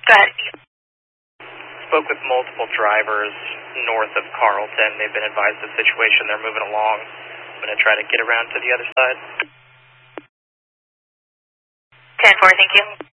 Go ahead. Spoke with multiple drivers north of Carlton. They've been advised of the situation. They're moving along. I'm going to try to get around to the other side. 10-4, thank you.